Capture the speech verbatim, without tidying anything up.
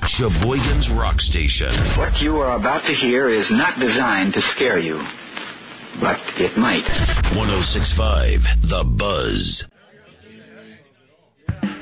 Sheboygan's Rock Station. What you are about to hear is not designed to scare you, but it might. one oh six point five The Buzz.